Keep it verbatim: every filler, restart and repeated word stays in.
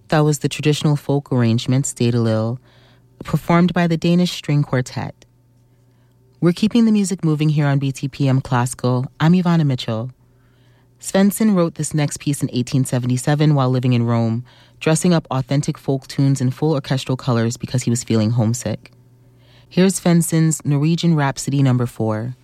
That was the traditional folk arrangement, Stadalil, performed by the Danish String Quartet. We're keeping the music moving here on B T P M Classical. I'm Ivana Mitchell. Svensson wrote this next piece in eighteen seventy-seven while living in Rome, dressing up authentic folk tunes in full orchestral colors because he was feeling homesick. Here's Svensson's Norwegian Rhapsody number four.